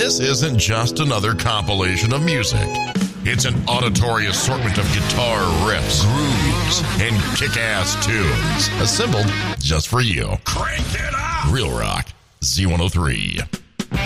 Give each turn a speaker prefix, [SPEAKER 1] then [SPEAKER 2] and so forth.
[SPEAKER 1] This isn't just another compilation of music. It's an auditory assortment of guitar riffs, grooves, and kick-ass tunes, assembled just for you.
[SPEAKER 2] Crank it up!
[SPEAKER 1] Real Rock Z103.